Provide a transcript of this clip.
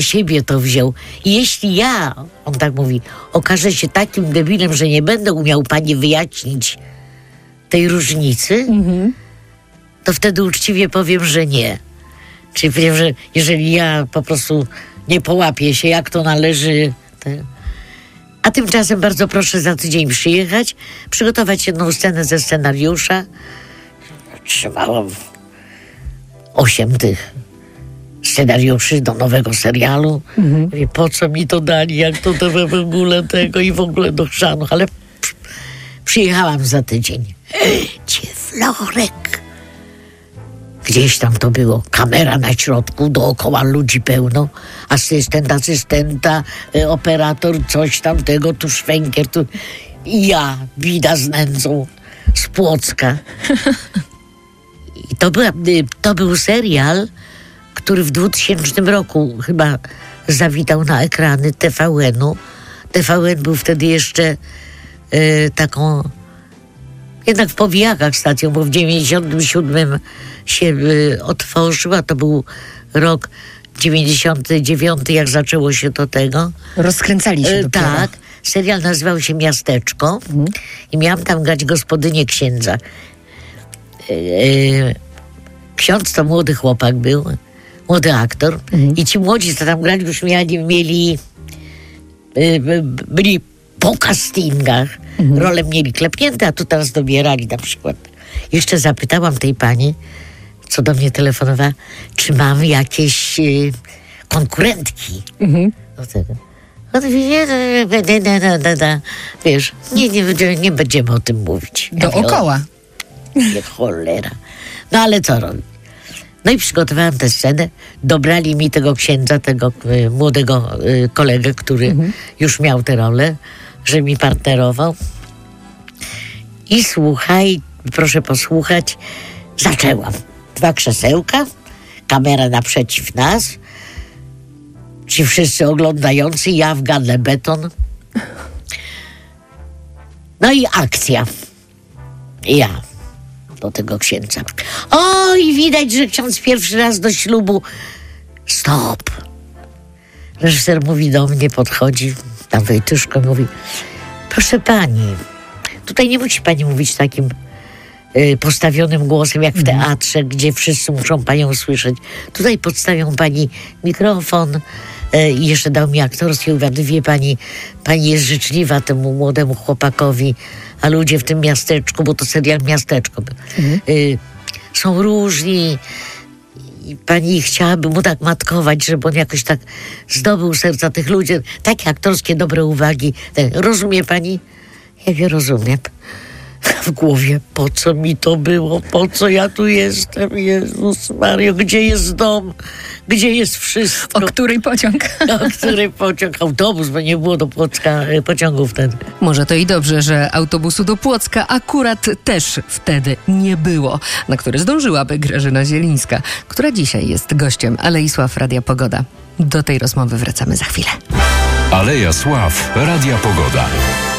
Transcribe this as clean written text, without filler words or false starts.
siebie to wziął. I jeśli ja, on tak mówi, okażę się takim debilem, że nie będę umiał pani wyjaśnić tej różnicy, to wtedy uczciwie powiem, że nie. Czyli powiem, że jeżeli ja po prostu nie połapię się, jak to należy... A tymczasem bardzo proszę za tydzień przyjechać, przygotować jedną scenę ze scenariusza. Trzymałam 8 tych scenariuszy do nowego serialu. Mówię, po co mi to dali, jak to w ogóle tego i w ogóle do chrzanu. Ale przyjechałam za tydzień. Florek. Gdzieś tam to było. Kamera na środku, dookoła ludzi pełno. Asystenta, operator, coś tam tego, tu szwękier, tu... I ja, bida z nędzą, z Płocka. I to był serial, który w 2000 roku chyba zawitał na ekrany TVN-u. TVN był wtedy jeszcze taką... Jednak w powijakach stacją, bo w 97 się otworzyła. To był rok 99, jak zaczęło się to tego. Rozkręcali się dopiero. Tak. Serial nazywał się Miasteczko i miałam tam grać gospodynię księdza. Ksiądz to młody chłopak był, młody aktor i ci młodzi, co tam grali, już byli po castingach. Role mieli klepnięte, a tu teraz dobierali na przykład. Jeszcze zapytałam tej pani, co do mnie telefonowała, czy mam jakieś konkurentki. Do tego. On mówi, wiesz, nie będziemy o tym mówić. Dookoła. Nie, cholera. No ale co robić? No i przygotowałam tę scenę. Dobrali mi tego księdza, tego młodego kolegę, który już miał tę rolę, że mi partnerował. I słuchaj, proszę posłuchać, zaczęłam. 2 krzesełka, kamera naprzeciw nas, ci wszyscy oglądający, ja w gadle beton. No i akcja. Ja do tego księdza. Oj, widać, że ksiądz pierwszy raz do ślubu. Stop. Reżyser mówi do mnie, podchodzi, tam Wojtyszko mówi, proszę pani, tutaj nie musi pani mówić takim postawionym głosem, jak w teatrze, gdzie wszyscy muszą panią słyszeć. Tutaj podstawią pani mikrofon i jeszcze dał mi aktorskie uwagi. Wie pani, pani jest życzliwa temu młodemu chłopakowi, a ludzie w tym miasteczku, bo to serial Miasteczko, są różni i pani chciałaby mu tak matkować, żeby on jakoś tak zdobył serca tych ludzi. Takie aktorskie, dobre uwagi. Rozumie pani? Ja nie rozumiem. W głowie, po co mi to było? Po co ja tu jestem? Jezus Mario, gdzie jest dom? Gdzie jest wszystko? O której pociąg? O który pociąg? Autobus, bo nie było do Płocka pociągu wtedy. Może to i dobrze, że autobusu do Płocka akurat też wtedy nie było, na który zdążyłaby Grażyna Zielińska, która dzisiaj jest gościem Alei Sław Radia Pogoda. Do tej rozmowy wracamy za chwilę. Aleja Sław Radia Pogoda.